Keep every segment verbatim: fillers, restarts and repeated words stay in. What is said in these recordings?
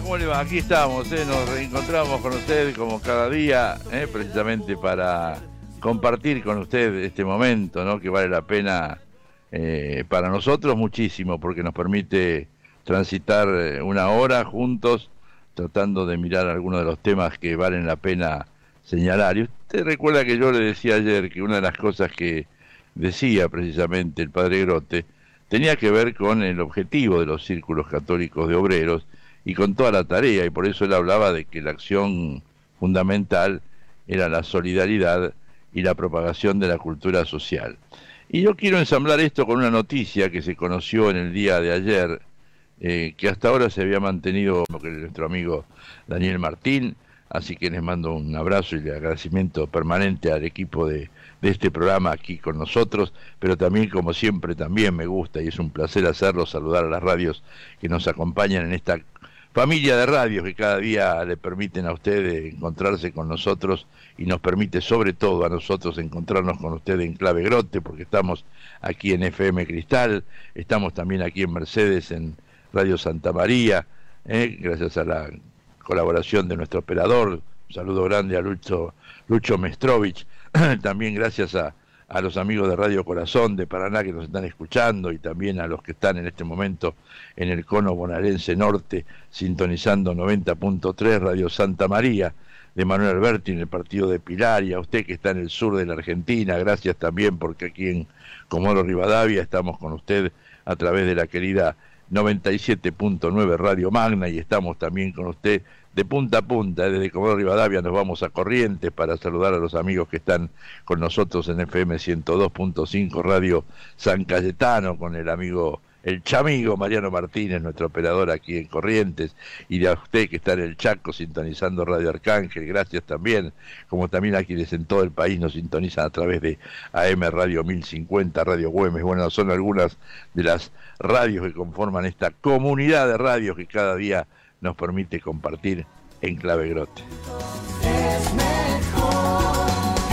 ¿Cómo le va? Aquí estamos, ¿eh? Nos reencontramos con usted como cada día, ¿eh? Precisamente para compartir con usted este momento, ¿no? Que vale la pena eh, para nosotros muchísimo, porque nos permite transitar eh, una hora juntos, tratando de mirar algunos de los temas que valen la pena señalar. Y usted recuerda que yo le decía ayer que una de las cosas que decía precisamente el padre Grote tenía que ver con el objetivo de los círculos católicos de obreros y con toda la tarea, y por eso él hablaba de que la acción fundamental era la solidaridad y la propagación de la cultura social. Y yo quiero ensamblar esto con una noticia que se conoció en el día de ayer, eh, que hasta ahora se había mantenido con nuestro amigo Daniel Martín, así que les mando un abrazo y el agradecimiento permanente al equipo de, de este programa aquí con nosotros, pero también, como siempre, también me gusta y es un placer hacerlo, saludar a las radios que nos acompañan en esta familia de radios que cada día le permiten a ustedes encontrarse con nosotros y nos permite sobre todo a nosotros encontrarnos con ustedes en Clave Grote, porque estamos aquí en F M Cristal, estamos también aquí en Mercedes en Radio Santa María, eh, gracias a la colaboración de nuestro operador. Un saludo grande a Lucho, Lucho Mestrovich, también gracias a, a los amigos de Radio Corazón de Paraná que nos están escuchando, y también a los que están en este momento en el cono bonaerense norte sintonizando noventa punto tres Radio Santa María de Manuel Alberti en el partido de Pilar, y a usted que está en el sur de la Argentina, gracias también, porque aquí en Comodoro Rivadavia estamos con usted a través de la querida noventa y siete punto nueve Radio Magna, y estamos también con usted de punta a punta, desde Comodoro Rivadavia nos vamos a Corrientes para saludar a los amigos que están con nosotros en F M ciento dos punto cinco Radio San Cayetano, con el amigo, el chamigo Mariano Martínez, nuestro operador aquí en Corrientes, y a usted que está en el Chaco sintonizando Radio Arcángel, gracias también, como también a quienes en todo el país nos sintonizan a través de A M Radio mil cincuenta, Radio Güemes. Bueno, son algunas de las radios que conforman esta comunidad de radios que cada día nos permite compartir en Clave Grote. Es mejor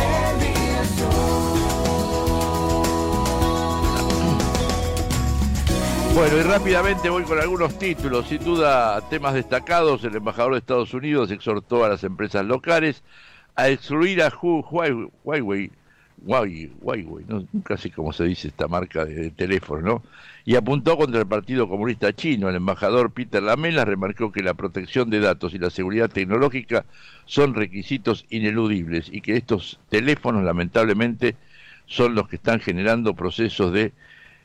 Bueno, y rápidamente voy con algunos títulos. Sin duda, temas destacados. El embajador de Estados Unidos exhortó a las empresas locales a excluir a Huawei, Huawei, Huawei, Huawei, no, nunca sé cómo se dice esta marca de, de teléfono, ¿no? Y apuntó contra el Partido Comunista Chino. El embajador Peter Lamela remarcó que la protección de datos y la seguridad tecnológica son requisitos ineludibles y que estos teléfonos, lamentablemente, son los que están generando procesos de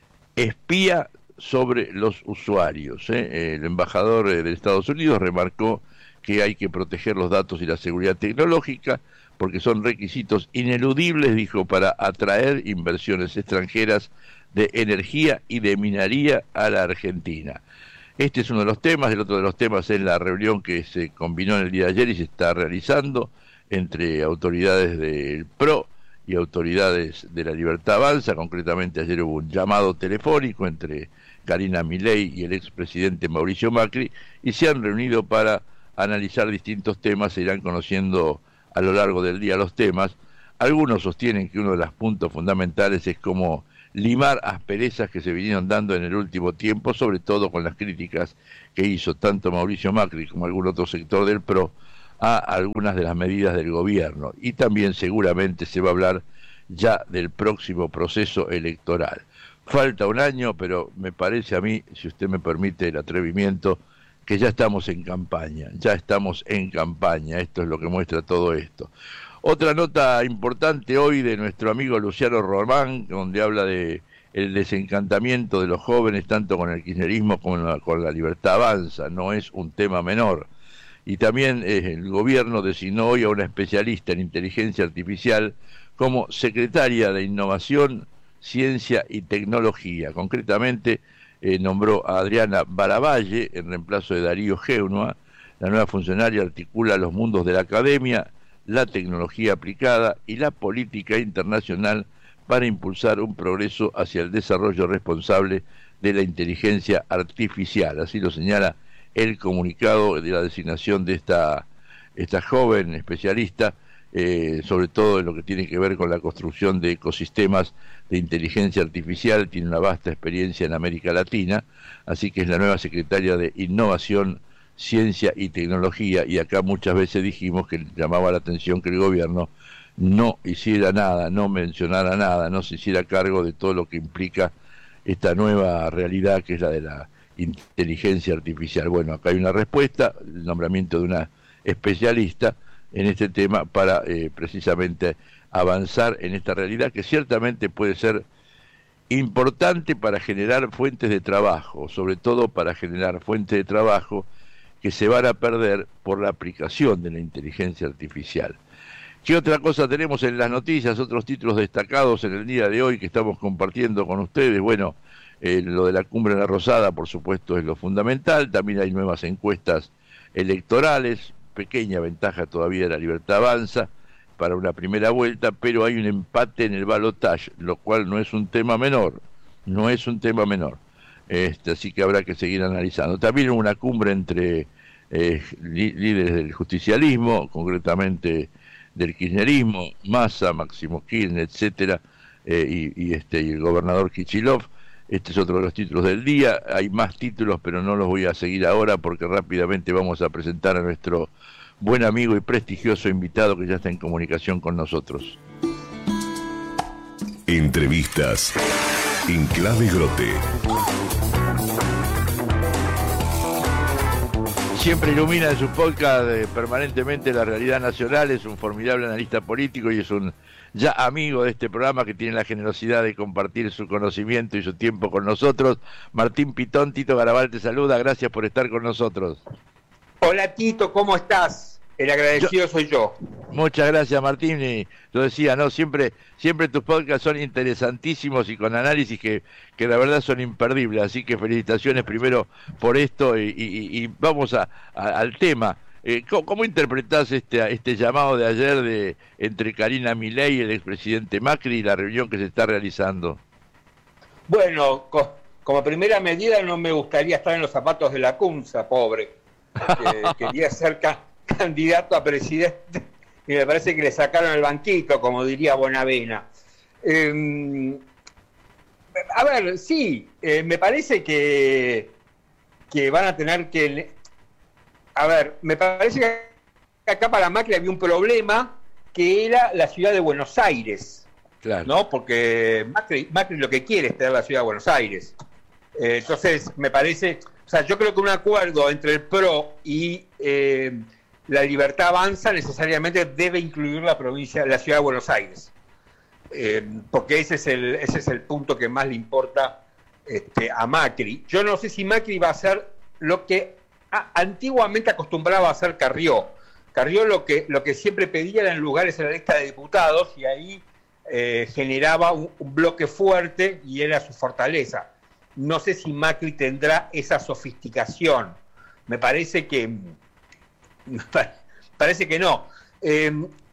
espía sobre los usuarios, ¿eh? El embajador de Estados Unidos remarcó que hay que proteger los datos y la seguridad tecnológica porque son requisitos ineludibles, dijo, para atraer inversiones extranjeras de energía y de minería a la Argentina. Este es uno de los temas. El otro de los temas es la reunión que se combinó en el día de ayer y se está realizando entre autoridades del P R O y autoridades de la Libertad Avanza. Concretamente ayer hubo un llamado telefónico entre Karina Milei y el expresidente Mauricio Macri, y se han reunido para analizar distintos temas. Se irán conociendo a lo largo del día los temas. Algunos sostienen que uno de los puntos fundamentales es cómo limar asperezas que se vinieron dando en el último tiempo, sobre todo con las críticas que hizo tanto Mauricio Macri como algún otro sector del P R O a algunas de las medidas del gobierno. Y también seguramente se va a hablar ya del próximo proceso electoral. Falta un año, pero me parece a mí, si usted me permite el atrevimiento, que ya estamos en campaña, ya estamos en campaña. Esto es lo que muestra todo esto. Otra nota importante hoy de nuestro amigo Luciano Román, donde habla de el desencantamiento de los jóvenes, tanto con el kirchnerismo como la, con la Libertad Avanza. No es un tema menor. Y también eh, el gobierno designó hoy a una especialista en inteligencia artificial como secretaria de Innovación, Ciencia y Tecnología. Concretamente, eh, nombró a Adriana Baravalle en reemplazo de Darío Geunua. La nueva funcionaria articula los mundos de la academia, la tecnología aplicada y la política internacional para impulsar un progreso hacia el desarrollo responsable de la inteligencia artificial. Así lo señala el comunicado de la designación de esta, esta joven especialista, eh, sobre todo en lo que tiene que ver con la construcción de ecosistemas de inteligencia artificial. Tiene una vasta experiencia en América Latina, así que es la nueva secretaria de Innovación, ciencia y tecnología, y acá muchas veces dijimos que llamaba la atención que el gobierno no hiciera nada, no mencionara nada, no se hiciera cargo de todo lo que implica esta nueva realidad que es la de la inteligencia artificial. Bueno, acá hay una respuesta, el nombramiento de una especialista en este tema para eh, precisamente avanzar en esta realidad que ciertamente puede ser importante para generar fuentes de trabajo, sobre todo para generar fuentes de trabajo que se van a perder por la aplicación de la inteligencia artificial. ¿Qué otra cosa tenemos en las noticias? Otros títulos destacados en el día de hoy que estamos compartiendo con ustedes. Bueno, eh, lo de la Cumbre de la Rosada, por supuesto, es lo fundamental. También hay nuevas encuestas electorales, pequeña ventaja todavía de la Libertad Avanza para una primera vuelta, pero hay un empate en el balotaje, lo cual no es un tema menor, no es un tema menor. Este, así que habrá que seguir analizando. También una cumbre entre eh, líderes del justicialismo, concretamente del kirchnerismo, Massa, Máximo Kirchner, etcétera, eh, y, y, este, y el gobernador Kicillof. Este es otro de los títulos del día. Hay más títulos, pero no los voy a seguir ahora porque rápidamente vamos a presentar a nuestro buen amigo y prestigioso invitado que ya está en comunicación con nosotros. Entrevistas en Clave Grote. Siempre ilumina en su podcast eh, permanentemente la realidad nacional, es un formidable analista político y es un ya amigo de este programa que tiene la generosidad de compartir su conocimiento y su tiempo con nosotros. Martín Pitón, Tito Garabal te saluda, gracias por estar con nosotros. Hola Tito, ¿cómo estás? El agradecido yo, soy yo. Muchas gracias Martín, y lo decía, ¿no? Siempre, siempre tus podcasts son interesantísimos y con análisis que, que la verdad son imperdibles, así que felicitaciones primero por esto y, y, y vamos a, a, al tema. Eh, ¿cómo, ¿Cómo interpretás este, este llamado de ayer de entre Karina Milei y el expresidente Macri y la reunión que se está realizando? Bueno, co como primera medida no me gustaría estar en los zapatos de la Cunza, pobre. Que quería ser ca candidato a presidente y me parece que le sacaron el banquito, como diría Bonavena. Eh, a ver, sí, eh, me parece que, que van a tener que... A ver, me parece que acá para Macri había un problema que era la ciudad de Buenos Aires. Claro. ¿No? Porque Macri, Macri lo que quiere es tener la ciudad de Buenos Aires. Eh, entonces, me parece... O sea, yo creo que un acuerdo entre el P R O y eh, la Libertad Avanza necesariamente debe incluir la provincia, la ciudad de Buenos Aires. Eh, porque ese es el ese es el punto que más le importa este, a Macri. Yo no sé si Macri va a hacer lo que a, antiguamente acostumbraba a hacer Carrió. Carrió lo que lo que siempre pedía eran lugares en la lista de diputados y ahí eh, generaba un, un bloque fuerte y era su fortaleza. No sé si Macri tendrá esa sofisticación. Me parece que me parece que no. Eh,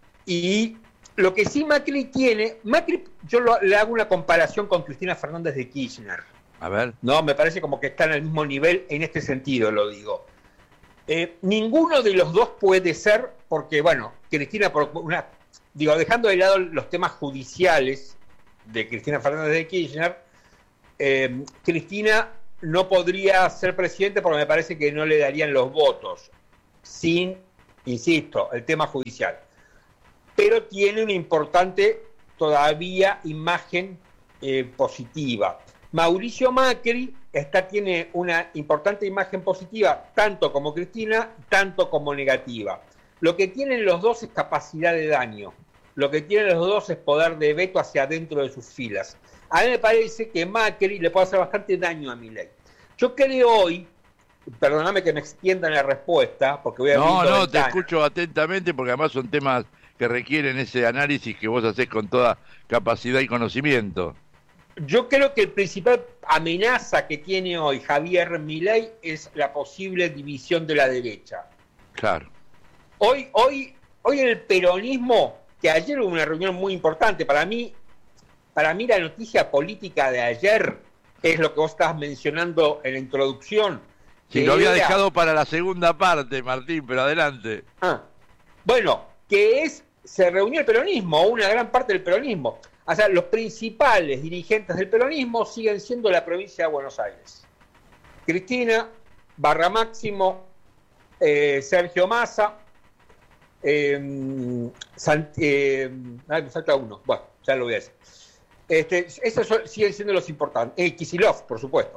y lo que sí Macri tiene, Macri, yo lo, le hago una comparación con Cristina Fernández de Kirchner. A ver. No, me parece como que están al mismo nivel en este sentido, lo digo. Eh, ninguno de los dos puede ser, porque bueno, Cristina, por una, digo, dejando de lado los temas judiciales de Cristina Fernández de Kirchner, Eh, Cristina no podría ser presidente porque me parece que no le darían los votos, sin, insisto, el tema judicial. Pero tiene una importante todavía imagen eh, positiva. Mauricio Macri está, tiene una importante imagen positiva, tanto como Cristina, tanto como negativa. Lo que tienen los dos es capacidad de daño. Lo que tienen los dos es poder de veto hacia adentro de sus filas. A mí me parece que Macri le puede hacer bastante daño a Milei. Yo creo hoy, perdóname que me extienda en la respuesta, porque voy a... No, no, te escucho atentamente, porque además son temas que requieren ese análisis que vos hacés con toda capacidad y conocimiento. Yo creo que el principal amenaza que tiene hoy Javier Milei es la posible división de la derecha. Claro. Hoy, hoy, hoy en el peronismo, que ayer hubo una reunión muy importante, para mí... Para mí la noticia política de ayer es lo que vos estabas mencionando en la introducción. Sí, lo había era... dejado para la segunda parte, Martín, pero adelante. Ah, bueno, que es, se reunió el peronismo, una gran parte del peronismo. O sea, los principales dirigentes del peronismo siguen siendo la provincia de Buenos Aires. Cristina, Barra Máximo, eh, Sergio Massa, eh, San, eh, ah, me falta uno, bueno, ya lo voy a decir. Este, esos son, siguen siendo los importantes. Eh, Kicillof, por supuesto.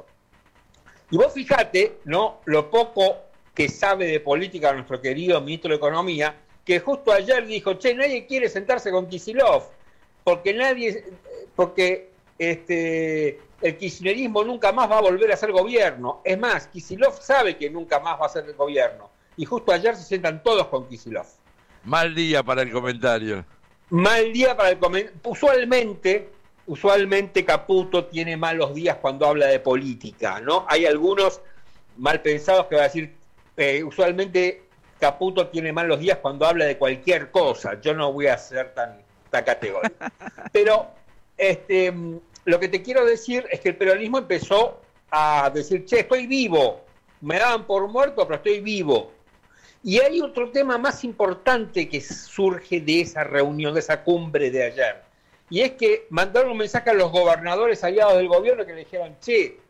Y vos fijate, ¿no?, lo poco que sabe de política nuestro querido ministro de Economía, que justo ayer dijo, che, nadie quiere sentarse con Kicillof, porque nadie, porque este, el kirchnerismo nunca más va a volver a ser gobierno. Es más, Kicillof sabe que nunca más va a ser el gobierno. Y justo ayer se sientan todos con Kicillof. Mal día para el comentario. Mal día para el comentario. Usualmente, usualmente Caputo tiene malos días cuando habla de política, ¿no? Hay algunos mal pensados que van a decir, eh, usualmente Caputo tiene malos días cuando habla de cualquier cosa. Yo no voy a ser tan, tan categórico. Pero este, lo que te quiero decir es que el peronismo empezó a decir, che, estoy vivo. Me daban por muerto, pero estoy vivo. Y hay otro tema más importante que surge de esa reunión, de esa cumbre de ayer. Y es que mandaron un mensaje a los gobernadores aliados del gobierno que le dijeron, che,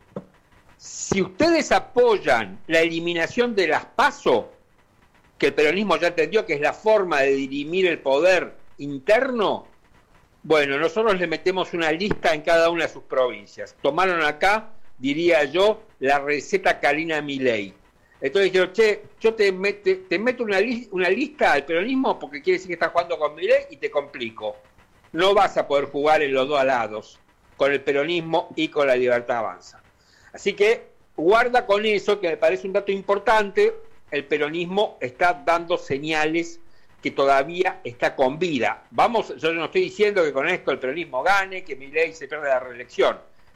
si ustedes apoyan la eliminación de las PASO, que el peronismo ya entendió que es la forma de dirimir el poder interno, bueno, nosotros le metemos una lista en cada una de sus provincias. Tomaron acá, diría yo, la receta Carina Milei. Entonces dijeron, che, yo te, mete, te meto una, li una lista al peronismo porque quiere decir que estás jugando con Milei y te complico. No vas a poder jugar en los dos lados, con el peronismo y con la Libertad Avanza. Así que guarda con eso, que me parece un dato importante. El peronismo está dando señales que todavía está con vida. Vamos, yo no estoy diciendo que con esto el peronismo gane, que Milei se pierda la reelección.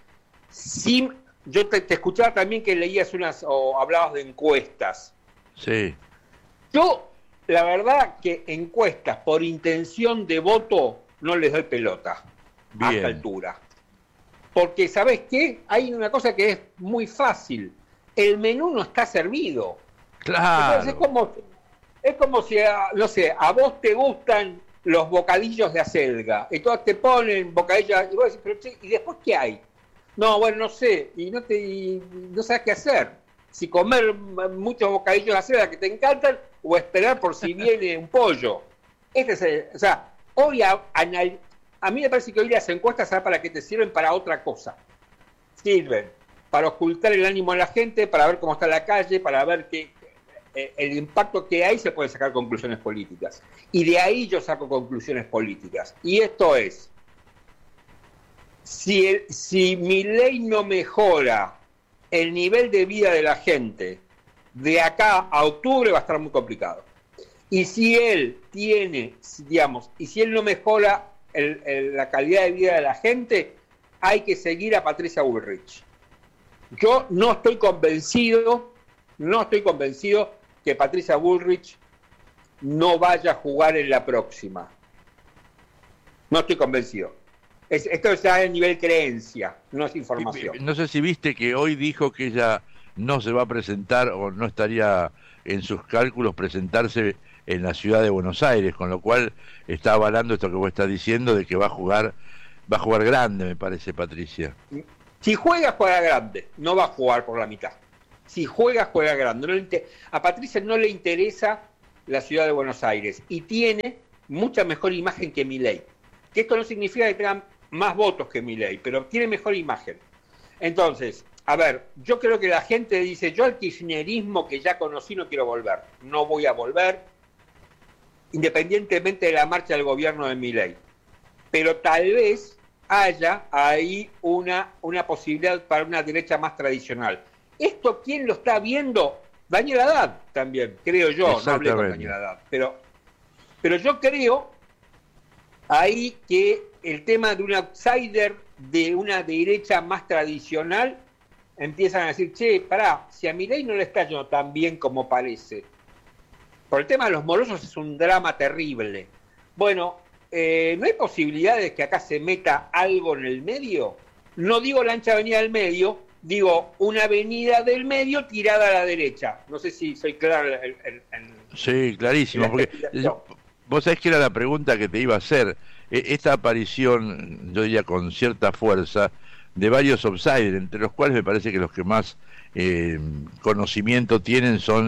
Sí, yo te, te escuchaba también que leías unas, o hablabas de encuestas. Sí. Yo, la verdad que encuestas por intención de voto no les doy pelota. Bien. A esta altura. Porque, ¿sabés qué? Hay una cosa que es muy fácil. El menú no está servido. Claro. Entonces es como, es como si, a, no sé, a vos te gustan los bocadillos de acelga. Entonces te ponen bocadillos y vos decís, pero che, ¿y después qué hay? No, bueno, no sé. Y no, te, y no sabes qué hacer. Si comer muchos bocadillos de acelga que te encantan o esperar por si viene un pollo. Este es el, o sea, hoy a, a, a mí me parece que hoy las encuestas, ¿sabes para qué te sirven? Para otra cosa. Sirven para ocultar el ánimo a la gente, para ver cómo está la calle, para ver que eh, el impacto que hay, se pueden sacar conclusiones políticas. Y de ahí yo saco conclusiones políticas. Y esto es, si, el, si Milei no mejora el nivel de vida de la gente, de acá a octubre va a estar muy complicado. Y si él tiene, digamos, y si él no mejora el, el, la calidad de vida de la gente, hay que seguir a Patricia Bullrich. Yo no estoy convencido, no estoy convencido que Patricia Bullrich no vaya a jugar en la próxima. No estoy convencido. Es, esto es a nivel creencia, no es información. No sé si viste que hoy dijo que ella no se va a presentar o no estaría en sus cálculos presentarse en la ciudad de Buenos Aires, con lo cual está avalando esto que vos estás diciendo de que va a jugar, va a jugar grande, me parece, Patricia. Si juega, juega grande, no va a jugar por la mitad. Si juega, juega grande. No le a Patricia no le interesa la ciudad de Buenos Aires y tiene mucha mejor imagen que Milei. Que esto no significa que tengan más votos que Milei, pero tiene mejor imagen. Entonces, a ver, yo creo que la gente dice, yo al kirchnerismo que ya conocí no quiero volver. No voy a volver, independientemente de la marcha del gobierno de Milei. Pero tal vez haya ahí una, una posibilidad para una derecha más tradicional. ¿Esto quién lo está viendo? Daniel Haddad también, creo yo, no hablé con Daniel Haddad, pero, pero yo creo ahí que el tema de un outsider de una derecha más tradicional empiezan a decir, che, pará, si a Milei no le está yendo tan bien como parece. Por el tema de los morosos es un drama terrible. Bueno, eh, ¿no hay posibilidades de que acá se meta algo en el medio? No digo la ancha avenida del medio, digo una avenida del medio tirada a la derecha. No sé si soy claro en... en, en sí, clarísimo, porque vos sabés que era la pregunta que te iba a hacer. Esta aparición, yo diría con cierta fuerza, de varios outsiders, entre los cuales me parece que los que más eh, conocimiento tienen son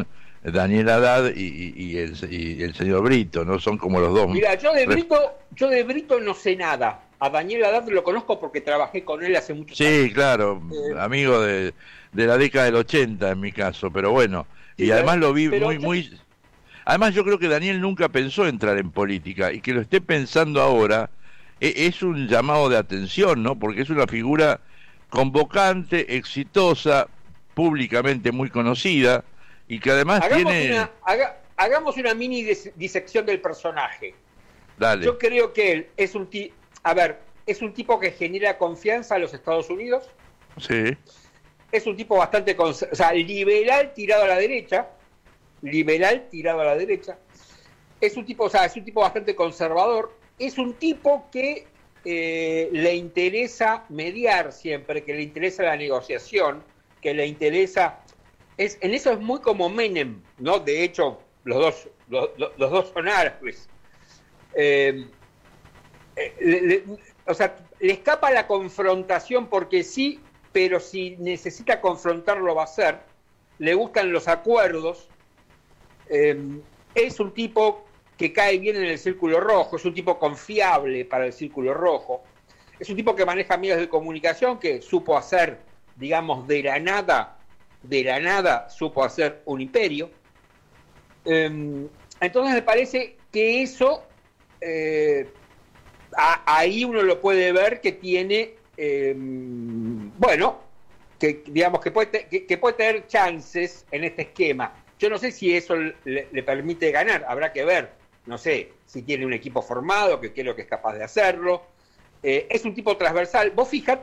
Daniel Haddad y, y, y, el, y el señor Brito, ¿no? Son como los dos. Mira, yo de Brito, yo de Brito no sé nada. A Daniel Haddad lo conozco porque trabajé con él hace muchos sí, años. Sí, claro, eh, amigo de, de la década del ochenta en mi caso, pero bueno. Sí, y además lo vi muy, yo... muy... Además yo creo que Daniel nunca pensó entrar en política y que lo esté pensando ahora es un llamado de atención, ¿no? Porque es una figura convocante, exitosa, públicamente muy conocida y que además hagamos tiene... Una, haga, hagamos una mini dis disección del personaje. Dale. Yo creo que él es un tipo... A ver, es un tipo que genera confianza a los Estados Unidos. Sí. Es un tipo bastante... O sea, liberal tirado a la derecha. Liberal tirado a la derecha. Es un tipo, o sea, es un tipo bastante conservador. Es un tipo que eh, le interesa mediar siempre, que le interesa la negociación, que le interesa... Es, en eso es muy como Menem, ¿no? De hecho, los dos, los, los dos son árabes. Eh, le, le, o sea, le escapa la confrontación porque sí, pero si necesita confrontarlo va a hacer. Le gustan los acuerdos. Eh, es un tipo que cae bien en el círculo rojo, es un tipo confiable para el círculo rojo, es un tipo que maneja medios de comunicación, que supo hacer, digamos, de la nada, de la nada supo hacer un imperio. Eh, entonces me parece que eso, eh, a, ahí uno lo puede ver que tiene, eh, bueno, que digamos que puede, que, que puede tener chances en este esquema. Yo no sé si eso le, le permite ganar, habrá que ver. No sé si tiene un equipo formado, que creo que es capaz de hacerlo. Eh, es un tipo transversal. Vos fijate.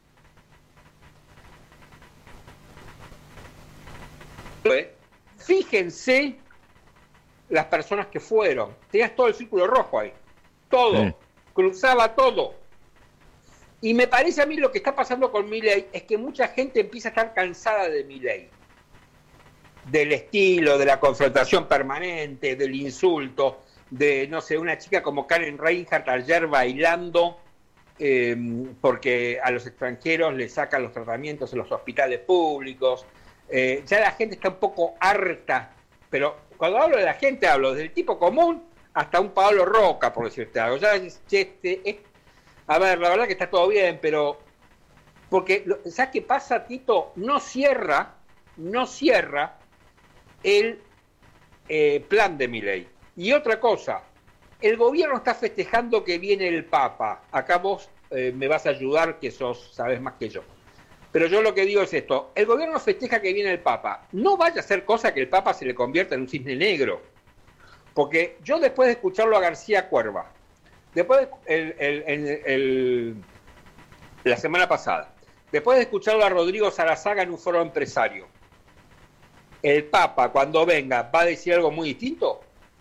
Fíjense las personas que fueron. Tenías todo el círculo rojo ahí. Todo. Sí. Cruzaba todo. Y me parece a mí lo que está pasando con Milei es que mucha gente empieza a estar cansada de Milei. Del estilo, de la confrontación permanente, del insulto, de, no sé, una chica como Karen Reinhardt ayer bailando eh, porque a los extranjeros les sacan los tratamientos en los hospitales públicos. Eh, ya la gente está un poco harta, pero cuando hablo de la gente hablo del tipo común hasta un Pablo Roca, por decirte algo. Ya este, es, a ver, la verdad que está todo bien, pero porque, ¿sabes qué pasa, Tito? No cierra, no cierra el eh, plan de Milei. Y otra cosa, el gobierno está festejando que viene el Papa. Acá vos eh, me vas a ayudar, que sos, sabes más que yo. Pero yo lo que digo es esto, el gobierno festeja que viene el Papa. No vaya a ser cosa que el Papa se le convierta en un cisne negro. Porque yo después de escucharlo a García Cuerva, después de, el, el, el, el, la semana pasada, después de escucharlo a Rodrigo Sarazaga en un foro empresario, ¿el Papa cuando venga va a decir algo muy distinto?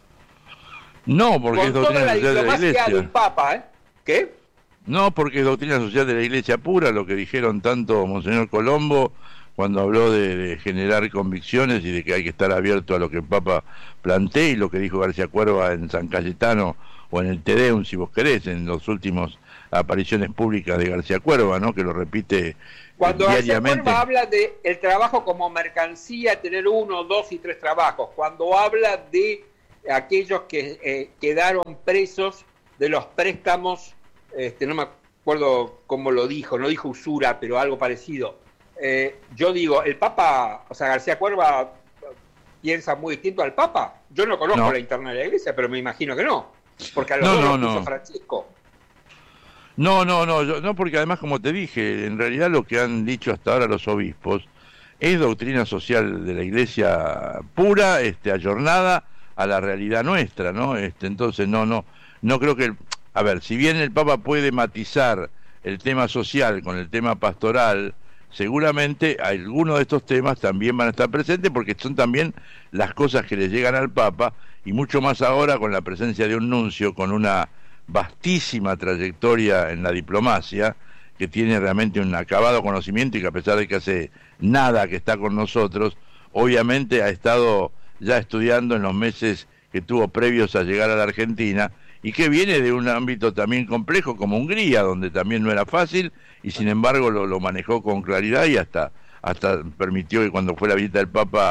No, porque con es doctrina toda la social de la Iglesia. De un Papa, ¿eh? ¿Qué? No, porque es doctrina social de la Iglesia pura, lo que dijeron tanto Monseñor Colombo cuando habló de, de generar convicciones y de que hay que estar abierto a lo que el Papa plantee, y lo que dijo García Cuerva en San Cayetano o en el Te Deum, si vos querés, en las últimas apariciones públicas de García Cuerva, ¿no? Que lo repite cuando diariamente. García Cuerva habla de el trabajo como mercancía, tener uno, dos y tres trabajos. Cuando habla de aquellos que eh, quedaron presos de los préstamos, este, no me acuerdo cómo lo dijo, no dijo usura, pero algo parecido. Eh, yo digo, el Papa, o sea, García Cuerva piensa muy distinto al Papa. Yo no conozco no. la interna de la Iglesia, pero me imagino que no, porque a los no, dos no, lo puso no. Francisco. No, no, no, yo, no, porque además, como te dije, en realidad lo que han dicho hasta ahora los obispos es doctrina social de la Iglesia pura, este, ayornada a la realidad nuestra, ¿no? Este, entonces, no, no, no creo que, el, a ver, si bien el Papa puede matizar el tema social con el tema pastoral, seguramente algunos de estos temas también van a estar presentes porque son también las cosas que le llegan al Papa, y mucho más ahora con la presencia de un nuncio con una vastísima trayectoria en la diplomacia, que tiene realmente un acabado conocimiento y que a pesar de que hace nada que está con nosotros, obviamente ha estado ya estudiando en los meses que tuvo previos a llegar a la Argentina, y que viene de un ámbito también complejo como Hungría, donde también no era fácil, y sin embargo lo, lo manejó con claridad y hasta, hasta permitió que cuando fue la visita del Papa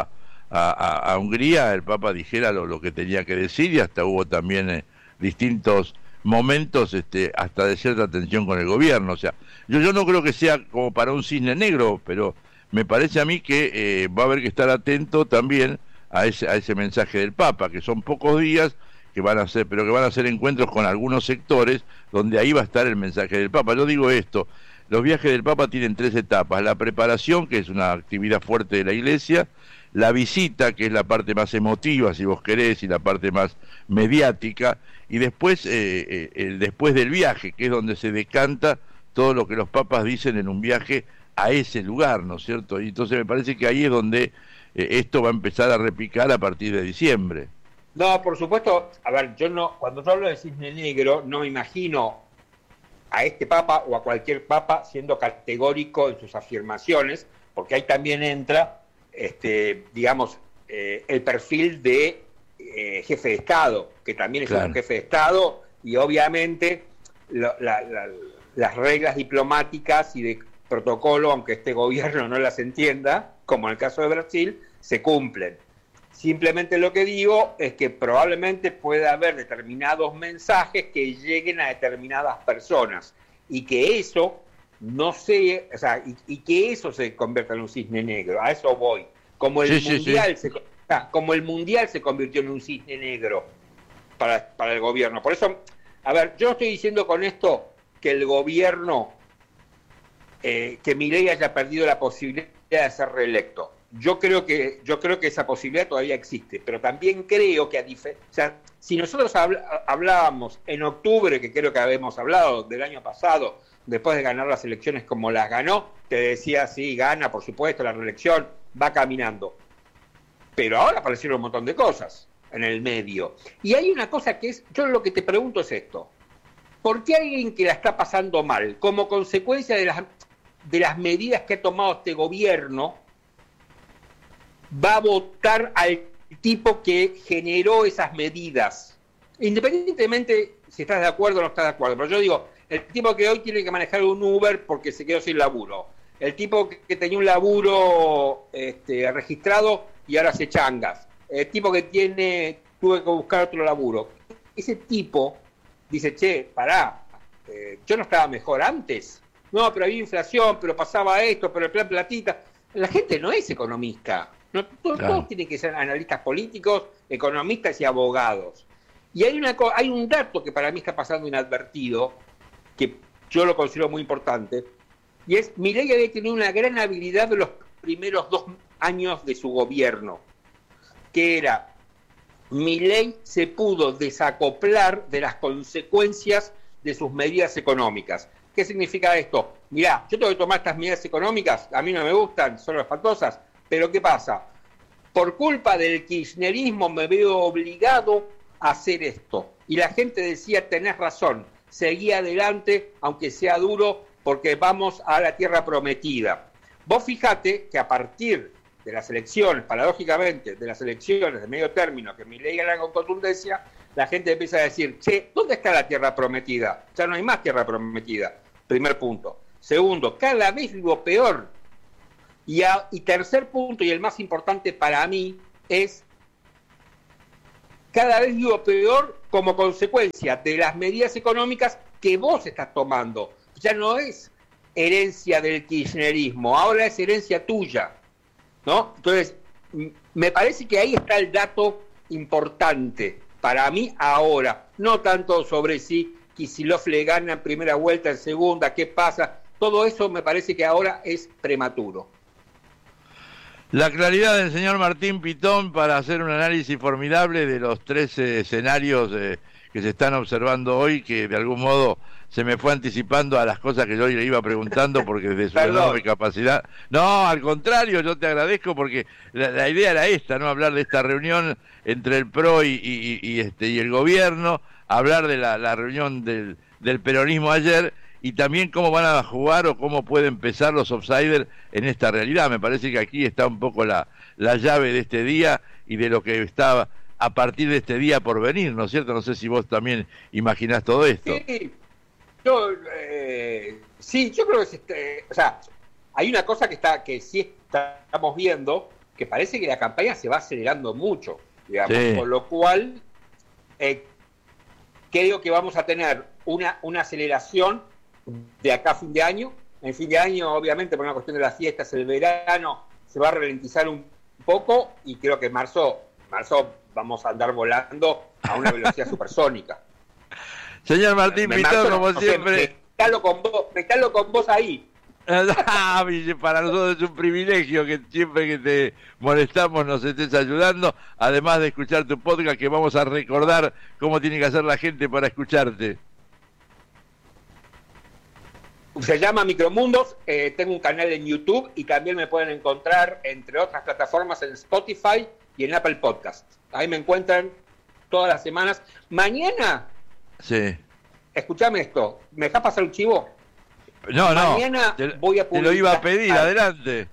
a, a, a Hungría, el Papa dijera lo, lo que tenía que decir, y hasta hubo también eh, distintos momentos este, hasta de cierta tensión con el gobierno. O sea, yo, yo no creo que sea como para un cisne negro, pero me parece a mí que eh, va a haber que estar atento también a ese, a ese mensaje del Papa, que son pocos días que van a ser, pero que van a ser encuentros con algunos sectores donde ahí va a estar el mensaje del Papa. Yo digo esto, los viajes del Papa tienen tres etapas: la preparación, que es una actividad fuerte de la Iglesia; la visita, que es la parte más emotiva, si vos querés, y la parte más mediática; y después eh, eh, el después del viaje, que es donde se decanta todo lo que los papas dicen en un viaje a ese lugar, ¿no es cierto? Y entonces me parece que ahí es donde eh, esto va a empezar a repicar a partir de diciembre. No, por supuesto, a ver, yo no, cuando yo hablo de cisne negro, no me imagino a este papa o a cualquier papa siendo categórico en sus afirmaciones, porque ahí también entra, este, digamos, eh, el perfil de eh, jefe de Estado, que también es claro. un jefe de Estado, y obviamente lo, la, la, las reglas diplomáticas y de protocolo, aunque este gobierno no las entienda, como en el caso de Brasil, se cumplen. Simplemente lo que digo es que probablemente pueda haber determinados mensajes que lleguen a determinadas personas y que eso no se, o sea, y, y que eso se convierta en un cisne negro. A eso voy. Como el sí, mundial sí, sí. Se, como el mundial se convirtió en un cisne negro para, para el gobierno. Por eso, a ver, yo no estoy diciendo con esto que el gobierno, eh, que Milei haya perdido la posibilidad de ser reelecto. Yo creo que yo creo que esa posibilidad todavía existe, pero también creo que a difer- o sea, si nosotros habl- hablábamos en octubre, que creo que habíamos hablado del año pasado, después de ganar las elecciones como las ganó, te decía, sí, gana, por supuesto, la reelección, va caminando. Pero ahora aparecieron un montón de cosas en el medio. Y hay una cosa que es, yo lo que te pregunto es esto: ¿por qué alguien que la está pasando mal, como consecuencia de las, de las medidas que ha tomado este gobierno, va a votar al tipo que generó esas medidas? Independientemente si estás de acuerdo o no estás de acuerdo, pero yo digo, el tipo que hoy tiene que manejar un Uber porque se quedó sin laburo, el tipo que tenía un laburo este, registrado y ahora hace changas, el tipo que tiene, tuve que buscar otro laburo, ese tipo dice, che, pará, eh, yo no estaba mejor antes, no, pero había inflación, pero pasaba esto, pero el plan platita. La gente no es economista. No, todos, claro. todos tienen que ser analistas políticos, economistas y abogados. Y hay, una, hay un dato que para mí está pasando inadvertido, que yo lo considero muy importante, y es, Milei había tenido una gran habilidad de los primeros dos años de su gobierno, que era, Milei se pudo desacoplar de las consecuencias de sus medidas económicas. ¿Qué significa esto? Mirá, yo tengo que tomar estas medidas económicas, a mí no me gustan, son espantosas, pero ¿qué pasa? Por culpa del kirchnerismo me veo obligado a hacer esto. Y la gente decía, tenés razón, seguí adelante, aunque sea duro, porque vamos a la tierra prometida. Vos fijate que a partir de las elecciones, paradójicamente, de las elecciones de medio término, que Milei gana con contundencia, la gente empieza a decir, che, ¿dónde está la tierra prometida? Ya no hay más tierra prometida. Primer punto. Segundo, cada vez vivo peor. Y, a, y tercer punto, y el más importante para mí, es cada vez vivo peor como consecuencia de las medidas económicas que vos estás tomando. Ya no es herencia del kirchnerismo, ahora es herencia tuya, ¿no? Entonces, me parece que ahí está el dato importante para mí ahora, no tanto sobre si Kicillof le gana en primera vuelta, en segunda, qué pasa, todo eso me parece que ahora es prematuro. La claridad del señor Martín Pitón para hacer un análisis formidable de los tres eh, escenarios eh, que se están observando hoy, que de algún modo se me fue anticipando a las cosas que yo le iba preguntando porque desde su enorme capacidad. No, al contrario, yo te agradezco porque la, la idea era esta, ¿no? Hablar de esta reunión entre el P R O y, y, y, este, y el gobierno, hablar de la, la reunión del, del peronismo ayer y también cómo van a jugar o cómo pueden empezar los outsiders en esta realidad. Me parece que aquí está un poco la, la llave de este día y de lo que estaba a partir de este día por venir, ¿no es cierto? No sé si vos también imaginás todo esto. Sí, yo, eh, sí, yo creo que, este, o sea, hay una cosa que está que sí estamos viendo, que parece que la campaña se va acelerando mucho, digamos, Sí. con lo cual eh, creo que vamos a tener una, una aceleración de acá a fin de año. En fin de año, obviamente, por una cuestión de las fiestas, el verano, se va a ralentizar un poco y creo que en marzo, marzo vamos a andar volando a una velocidad supersónica. Señor Martín En Pitón, marzo, como no sé, siempre... metalo con vos, metalo con vos ahí. Ah, para nosotros es un privilegio que siempre que te molestamos nos estés ayudando, además de escuchar tu podcast, que vamos a recordar cómo tiene que hacer la gente para escucharte. Se llama Micromundos, eh, tengo un canal en YouTube y también me pueden encontrar, entre otras plataformas, en Spotify y en Apple Podcast. Ahí me encuentran todas las semanas. Mañana, Sí. escuchame esto, ¿me dejas pasar un chivo? No, no, Mañana te, voy a te lo iba a publicar- pedir, adelante.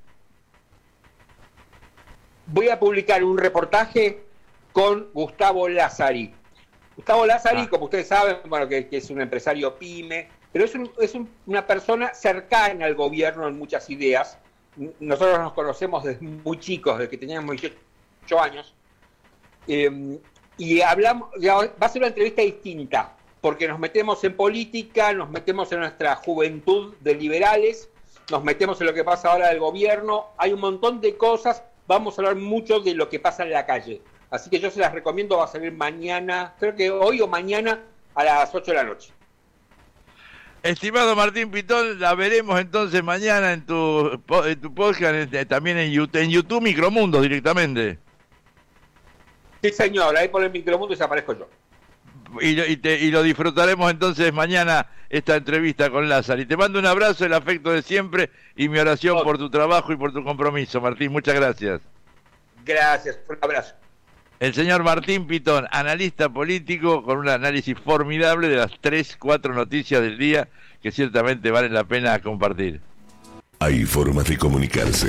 Voy a publicar un reportaje con Gustavo Lázari. Gustavo Lázari, Ah. como ustedes saben, bueno, que, que es un empresario pyme, pero es, un, es un, una persona cercana al gobierno en muchas ideas. Nosotros nos conocemos desde muy chicos, desde que teníamos dieciocho años. Eh, y hablamos, ya, va a ser una entrevista distinta, porque nos metemos en política, nos metemos en nuestra juventud de liberales, nos metemos en lo que pasa ahora del gobierno, hay un montón de cosas, vamos a hablar mucho de lo que pasa en la calle. Así que yo se las recomiendo, va a salir mañana, creo que hoy o mañana a las ocho de la noche. Estimado Martín Pitón, la veremos entonces mañana en tu, po- en tu podcast, en- también en YouTube, en YouTube Micromundos directamente. Sí, señor, ahí por el micromundo desaparezco yo. Y, lo- y, te- y lo disfrutaremos entonces mañana esta entrevista con Lázaro. Y te mando un abrazo, el afecto de siempre y mi oración Ok. por tu trabajo y por tu compromiso, Martín. Muchas gracias. Gracias, un abrazo. El señor Martín Pitón, analista político, con un análisis formidable de las tres, cuatro noticias del día que ciertamente valen la pena compartir. Hay formas de comunicarse.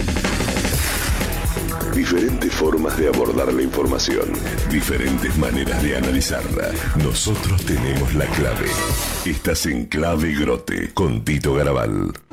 Diferentes formas de abordar la información. Diferentes maneras de analizarla. Nosotros tenemos la clave. Estás en Clave Grote con Tito Garabal.